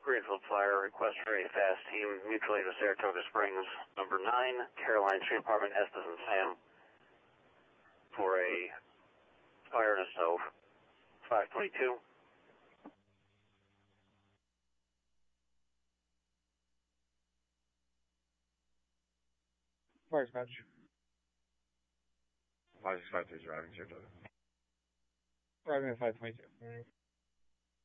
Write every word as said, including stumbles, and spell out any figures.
Greenfield Fire, request for a fast team, mutual aid of Saratoga Springs, number nine, Caroline Street Apartment, Estes and Sam, for a fire in a stove, five twenty-two. Fire dispatch. five six five three, driving Saratoga. Driving at five twenty-two.